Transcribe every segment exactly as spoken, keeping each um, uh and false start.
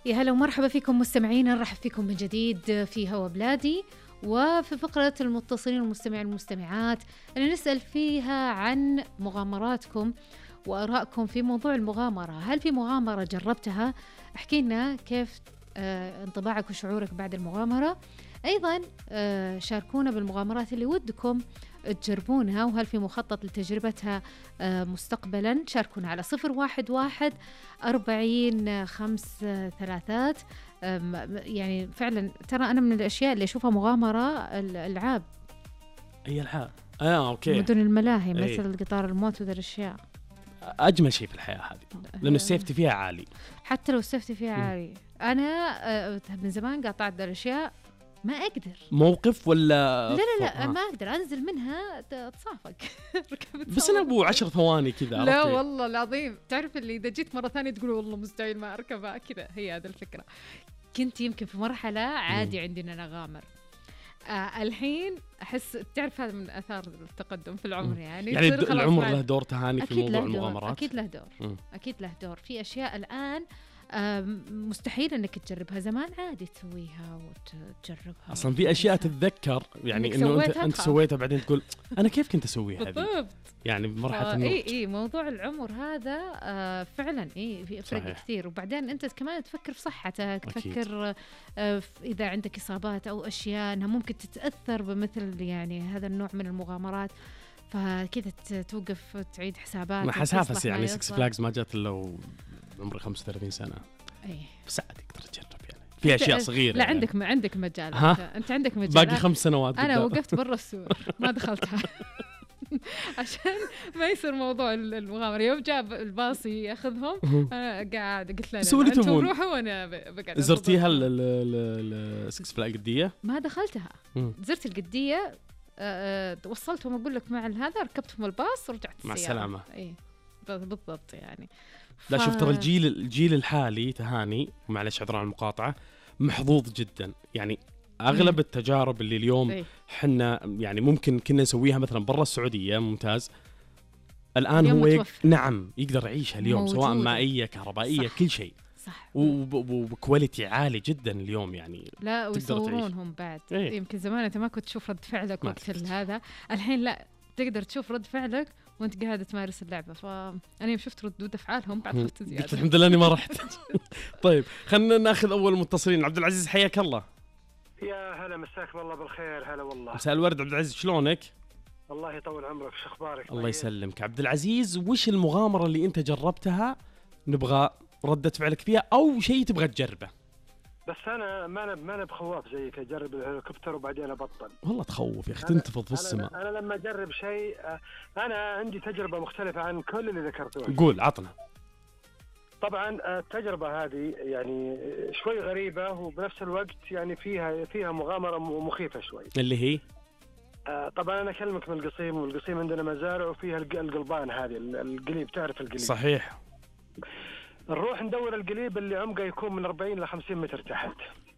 يا هلا ومرحبا فيكم مستمعين، نرحب فيكم من جديد في هوا بلادي، وفي فقرة المتصلين والمستمعين والمستمعات اللي نسأل فيها عن مغامراتكم وآرائكم في موضوع المغامرة. هل في مغامرة جربتها؟ احكي لنا كيف آه انطباعك وشعورك بعد المغامرة. أيضا آه شاركونا بالمغامرات اللي ودكم تجربونها، وهل في مخطط لتجربتها آه مستقبلا. شاركونا على صفر واحد واحد أربعين خمس ثلاثات. يعني فعلا ترى أنا من الأشياء اللي أشوفها مغامرة الألعاب. أي ألعاب؟ آه أوكي. مدن الملاهي مثل قطار الموت وذا الأشياء أجمل شيء في الحياة هذه، لأنه السيفتي فيها عالي. حتى لو السيفتي فيها عالي. أنا من زمان قاطعت ذا الأشياء، ما أقدر. موقف ولا؟ لا لا لا ما أقدر أنزل منها تصافق. بس أنا أبو عشر ثواني كذا. لا والله العظيم، تعرف اللي إذا جيت مرة ثانية تقول والله مستحيل ما أركبها كذا. هي هذا الفكرة. كنت يمكن في مرحلة عادي عندي أن أنا أغامر. آه الحين أحس تعرف هذا من أثار التقدم في العمر. يعني يعني العمر له دور تهاني في موضوع المغامرات. أكيد له دور. مم. أكيد له دور في أشياء الآن مستحيل انك تجربها، زمان عادي تسويها وتجربها. اصلا في اشياء تتذكر يعني انه انت انت سويتها بعدين تقول انا كيف كنت اسويها هذه. يعني بمرحله النضج. اي اي موضوع العمر هذا آه فعلا اي في فرق كثير. وبعدين انت كمان تفكر في صحتك، أكيد. تفكر آه اذا عندك اصابات او اشياء انها ممكن تتاثر بمثل يعني هذا النوع من المغامرات، فكذا توقف تعيد حسابات. ما حسافس يعني سكس فلاجز ما جات الا عمري خمسة وثلاثين سنة. اي بس عادي تقدر تجرب يعني في اشياء صغيره. لا يعني. عندك ما عندك مجال. انت, انت عندك مجال. باقي خمس سنوات. انا وقفت برا السور ما دخلتها. عشان ما يصير موضوع المغامره. يوم جاب الباصي ياخذهم انا قاعد قلت له انتم روحوا وانا بقعد. زرتيها السكس فلاج القديه؟ ما دخلتها. زرت القديه أه وصلتهم اقول لك مع هذا، ركبتهم الباص ورجعت مع السلامه. اي بالضبط يعني. لا ف... شوف ترى الجيل الجيل الحالي تهاني، معلش عذرا عن المقاطعه، محظوظ جدا. يعني اغلب التجارب اللي اليوم حنا يعني ممكن كنا نسويها مثلا برا السعوديه ممتاز، الان هو يق... نعم يقدر يعيشها اليوم موجودة. سواء مائيه كهربائيه صح. كل شيء صح. وبكواليتي عالي جدا اليوم يعني. لا ويصورونهم بعد. إيه؟ يمكن زمان انت ما كنت تشوف رد فعلك وقت هذا، الحين لا تقدر تشوف رد فعلك وانت قاعده تمارس اللعبه. فانا يوم شفت ردود افعالهم بعد خفت زياده. الحمد لله اني ما رحت. طيب خلينا ناخذ اول متصلين. عبد العزيز حياك الله. يا هلا مساك والله بالخير. هلا والله. مساء الورد عبد العزيز، شلونك؟ الله يطول عمرك، شو اخبارك؟ الله يسلمك عبد العزيز. وش المغامره اللي انت جربتها نبغى ردة فعلك فيها او شيء تبغى تجربه؟ بس انا ما انا ما انا بخواف زيك اجرب الهليكوبتر وبعدين ابطل. والله تخوف يا اخي، تنتفض في السماء. أنا, انا لما اجرب شيء انا عندي تجربه مختلفه عن كل اللي ذكرتوه. قول عطنا. طبعا التجربه هذه يعني شوي غريبه وبنفس الوقت يعني فيها فيها مغامره مخيفه شوي. اللي هي طبعا انا اكلمك من القصيم، والقصيم عندنا مزارع وفيها القلبان هذه القليب، تعرف القليب؟ صحيح. نروح ندور القليب اللي عمقه يكون من أربعين إلى خمسين متر تحت.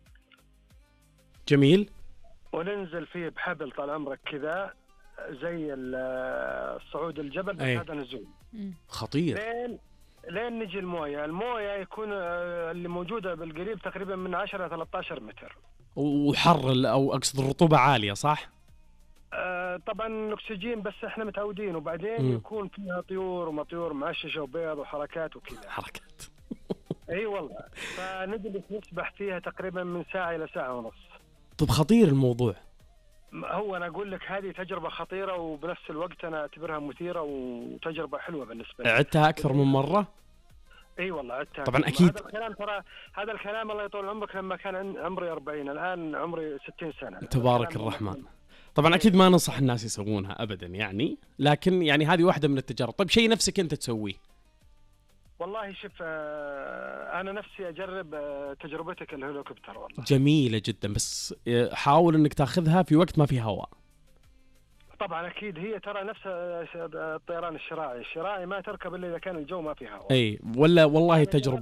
جميل. وننزل فيه بحبل طال عمرك كذا زي الصعود الجبل، أيه. هذا نزول خطير. لين لين نجي المويه. المويه يكون اللي موجوده بالقليب تقريبا من عشرة إلى ثلاثة عشر متر، وحر او اقصد الرطوبه عاليه صح؟ آه طبعا الاكسجين بس احنا متعودين. وبعدين م. يكون فيها طيور وما طيور معششه وبيض وحركات وكذا. حركات. اي والله. فنجلس نسبح فيها تقريبا من ساعه الى ساعه ونص. طب خطير الموضوع. هو انا اقول لك هذه تجربه خطيره وبنفس الوقت انا اعتبرها مثيره وتجربه حلوه بالنسبه لي. عدتها اكثر من مره؟ اي والله عدتها طبعا اكيد. هذا الكلام ترى هذا الكلام الله يطول عمرك لما كان عمري أربعين، الان عمري ستين سنه. تبارك الرحمن. طبعا اكيد ما ننصح الناس يسوونها ابدا يعني، لكن يعني هذه واحده من التجارب. طيب شيء نفسك انت تسويه؟ والله شوف انا نفسي اجرب تجربتك الهليكوبتر والله جميله جدا، بس حاول انك تاخذها في وقت ما في هواء. طبعا اكيد هي ترى نفس الطيران الشراعي. الشراعي ما تركب الا اذا كان الجو ما في هواء. اي ولا والله تجربه